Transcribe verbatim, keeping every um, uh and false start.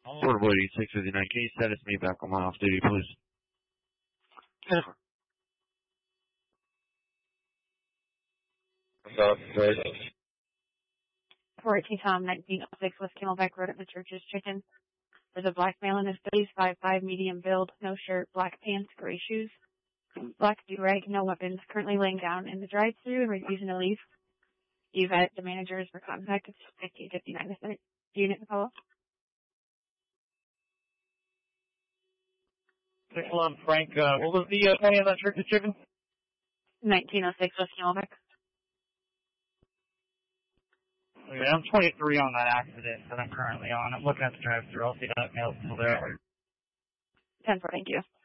Portable eighty-six fifty-nine, can you status me back on my off duty, please? Jennifer. four eighteen Tom, nineteen oh six West Camelback Road at the Church's Chicken. There's a black male in his thirties, five five, medium build, no shirt, black pants, gray shoes, black do-rag, no weapons, currently laying down in the drive-thru and refusing to leave. You've had the managers for contact. It's fifteen fifty-nine. Is that unit follow? Hold on, Frank. Uh, what was the uh, county of that Church's Chicken? nineteen oh six West Camelback. Okay, I'm twenty-three on that accident that I'm currently on. I'm looking at the drive-thru. I'll see that mail still there. ten four, thank you.